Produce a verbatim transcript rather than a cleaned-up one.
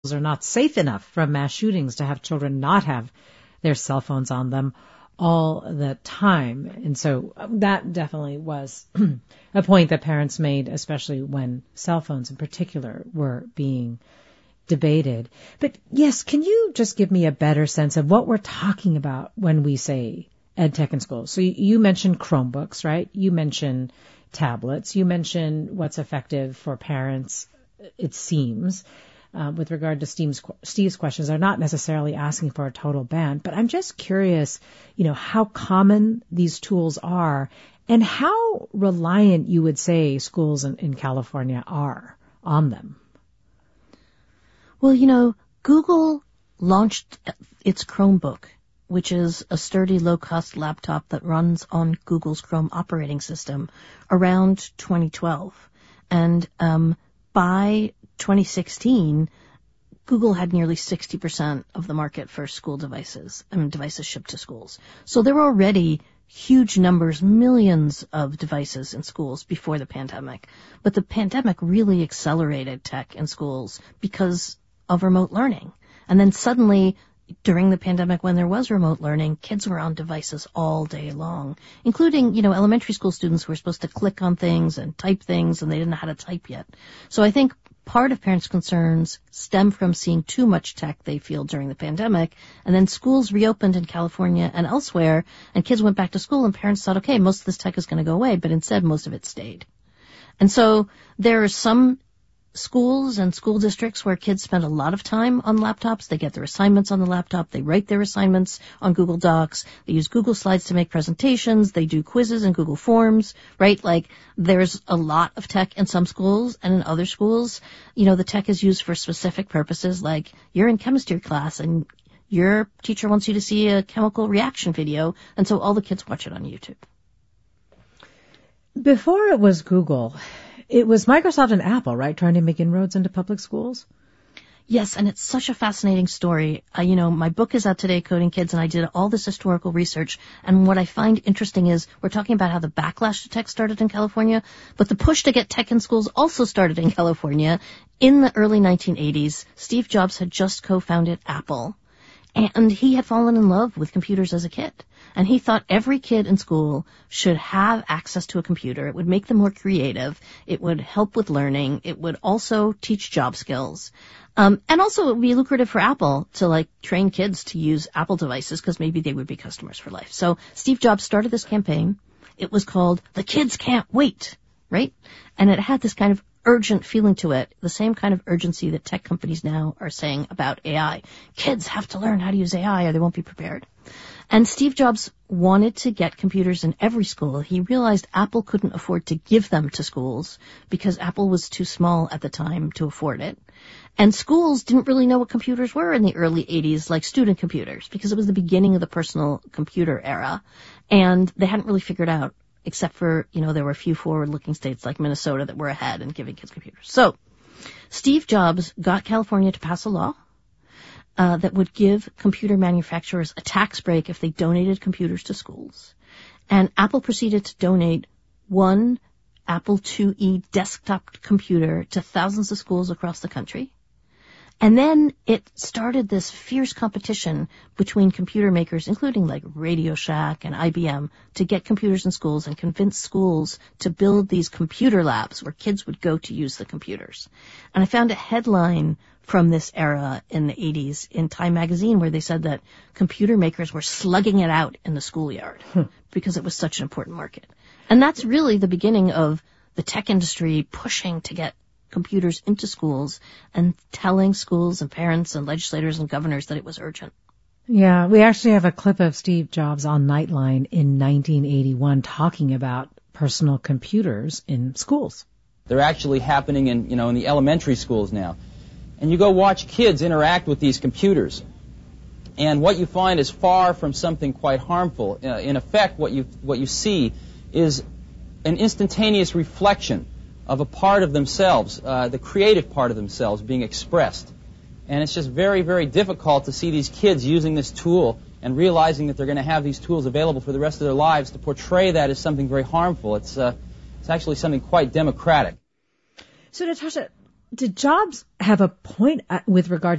are not safe enough from mass shootings to have children not have their cell phones on them all the time. And so that definitely was a point that parents made, especially when cell phones in particular were being debated. But yes, can you just give me a better sense of what we're talking about when we say ed tech in schools? So you mentioned Chromebooks, right? You mentioned tablets. You mentioned what's effective for parents, it seems. Uh, with regard to Steve's, Steve's questions, they're not necessarily asking for a total ban, but I'm just curious, you know, how common these tools are and how reliant you would say schools in, in California are on them. Well, you know, Google launched its Chromebook, which is a sturdy, low-cost laptop that runs on Google's Chrome operating system, around twenty twelve. And um, by twenty sixteen, Google had nearly sixty percent of the market for school devices, I mean, devices shipped to schools. So there were already huge numbers, millions of devices in schools before the pandemic. But the pandemic really accelerated tech in schools because of remote learning. And then suddenly, during the pandemic, when there was remote learning, kids were on devices all day long, including, you know, elementary school students who were supposed to click on things and type things, and they didn't know how to type yet. So I think part of parents' concerns stem from seeing too much tech, they feel, during the pandemic, and then schools reopened in California and elsewhere, and kids went back to school, and parents thought, okay, most of this tech is going to go away, but instead most of it stayed. And so there are some schools and school districts where kids spend a lot of time on laptops. They get their assignments on the laptop. They write their assignments on Google Docs. They use Google Slides to make presentations. They do quizzes in Google Forms, right? Like, there's a lot of tech in some schools, and in other schools, you know, the tech is used for specific purposes, like you're in chemistry class and your teacher wants you to see a chemical reaction video, and so all the kids watch it on YouTube. Before it was Google, it was Microsoft and Apple, right, trying to make inroads into public schools? Yes, and it's such a fascinating story. Uh, you know, my book is out today, Coding Kids, and I did all this historical research. And what I find interesting is we're talking about how the backlash to tech started in California, but the push to get tech in schools also started in California. In the early nineteen eighties, Steve Jobs had just co-founded Apple, and he had fallen in love with computers as a kid. And he thought every kid in school should have access to a computer. It would make them more creative. It would help with learning. It would also teach job skills. Um, and also it would be lucrative for Apple to, like, train kids to use Apple devices because maybe they would be customers for life. So Steve Jobs started this campaign. It was called The Kids Can't Wait, right? And it had this kind of urgent feeling to it, the same kind of urgency that tech companies now are saying about A I. Kids have to learn how to use A I or they won't be prepared. And Steve Jobs wanted to get computers in every school. He realized Apple couldn't afford to give them to schools because Apple was too small at the time to afford it. And schools didn't really know what computers were in the early eighties, like student computers, because it was the beginning of the personal computer era. And they hadn't really figured out, except for, you know, there were a few forward-looking states like Minnesota that were ahead in giving kids computers. So Steve Jobs got California to pass a law uh, that would give computer manufacturers a tax break if they donated computers to schools. And Apple proceeded to donate one Apple two E desktop computer to thousands of schools across the country. And then it started this fierce competition between computer makers, including like Radio Shack and I B M, to get computers in schools and convince schools to build these computer labs where kids would go to use the computers. And I found a headline from this era in the eighties in Time magazine where they said that computer makers were slugging it out in the schoolyard hmm. because it was such an important market. And that's really the beginning of the tech industry pushing to get computers into schools and telling schools and parents and legislators and governors that it was urgent. Yeah, we actually have a clip of Steve Jobs on Nightline in nineteen eighty-one talking about personal computers in schools. They're actually happening in, you know, in the elementary schools now. And you go watch kids interact with these computers. And what you find is far from something quite harmful. Uh, in effect, what you what you see is an instantaneous reflection of a part of themselves, uh, the creative part of themselves being expressed. And it's just very, very difficult to see these kids using this tool and realizing that they're going to have these tools available for the rest of their lives to portray that as something very harmful. It's, uh, it's actually something quite democratic. So, Natasha, did Jobs have a point with regard